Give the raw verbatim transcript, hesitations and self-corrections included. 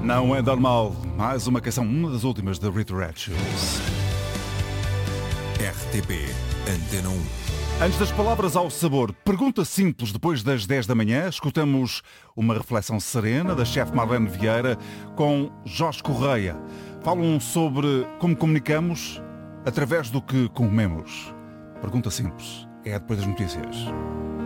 Não é normal. Mais uma canção, uma das últimas da Rita Red Shoes. R T P Antena um. Antes das palavras ao sabor, pergunta simples depois das dez da manhã, escutamos uma reflexão serena da chefe Marlene Vieira com Jorge Correia. Falam sobre como comunicamos através do que comemos. Pergunta simples. É depois das notícias.